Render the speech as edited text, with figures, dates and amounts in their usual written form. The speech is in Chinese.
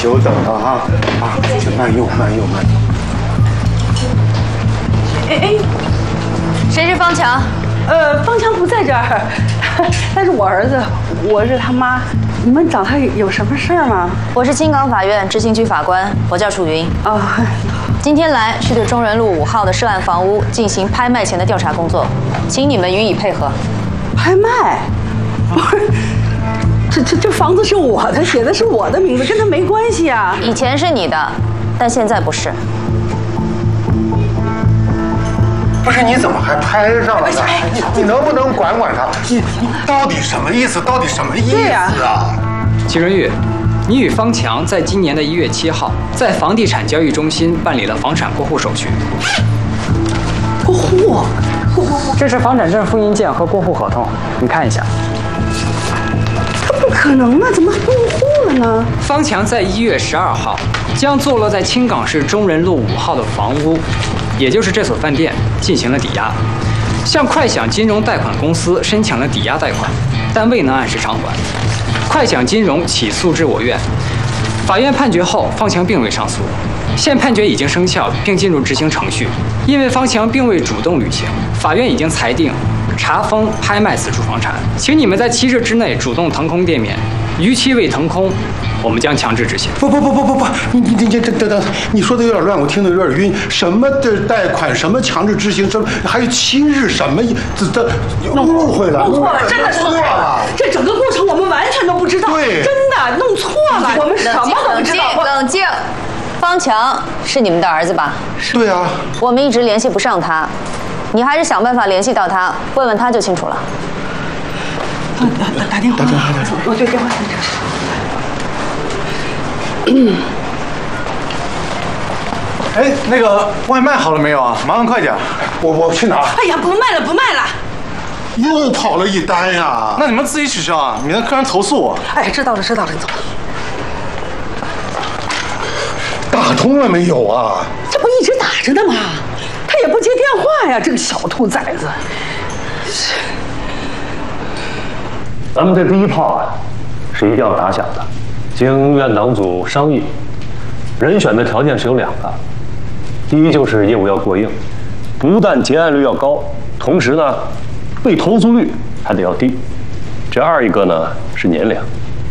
久等了哈！慢用，慢用，慢用。 哎， 谁是方强？ 方强不在这儿，但是我儿子，我是他妈。你们找他有什么事儿吗？ 我是青港法院执行局法官，我叫楚云。 哦， 今天来是对中仁路5号的涉案房屋进行拍卖前的调查工作，请你们予以配合。 拍卖？不是，这房子是我的，写的是我的名字，跟他没关系啊。 以前是你的，但现在不是。 不是，你怎么还拍上了呢？你能不能管管他？你到底什么意思？到底什么意思啊？ 齐润玉，你与方强在今年的1月7号在房地产交易中心办理了房产过户手续。 过户？ 这是房产证复印件和过户合同，你看一下。 不可能啊，怎么过户了呢？ 方强在1月12号将坐落在青港市中仁路5号的房屋，也就是这所饭店，进行了抵押，向快享金融贷款公司申请了抵押贷款，但未能按时偿还。快享金融起诉至我院，法院判决后，方强并未上诉，现判决已经生效并进入执行程序。因为方强并未主动履行，法院已经裁定查封拍卖此处房产，请你们在7日之内主动腾空店面，逾期未腾空，我们将强制执行。 不，你等，你说的有点乱，我听得有点晕。什么的贷款，什么强制执行，什么还有7日，什么这误会了， 弄错了，真的错了。这整个过程我们完全都不知道， 对， 真的弄错了，我们什么都不知道。 冷静。方强是你们的儿子吧？ 对啊。 我们一直联系不上他，你还是想办法联系到他，问问他就清楚了。 打电话，我对电话。 哎，那个外卖好了没有啊？麻烦快点。 我去拿。 哎呀，不卖了。 又跑了一单呀！ 那你们自己取消啊，免得客人投诉我。 哎，知道了，你走吧。 打通了没有啊？ 这不一直打着呢吗？他也不接电话呀，这个小兔崽子。 咱们这第一炮啊，是一定要打响的。经院党组商议，人选的条件是有2个，第一就是业务要过硬，不但结案率要高，同时呢，被投诉率还得要低。这2一个呢是年龄。